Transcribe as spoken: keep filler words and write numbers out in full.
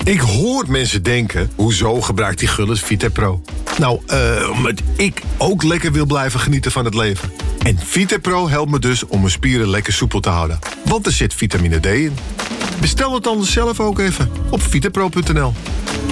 Ik hoor mensen denken, hoezo gebruikt die Gullis Vitapro? Nou, eh, omdat ik ook lekker wil blijven genieten van het leven. En Vitapro helpt me dus om mijn spieren lekker soepel te houden. Want er zit vitamine D in. Bestel het dan zelf ook even op vitapro punt n l.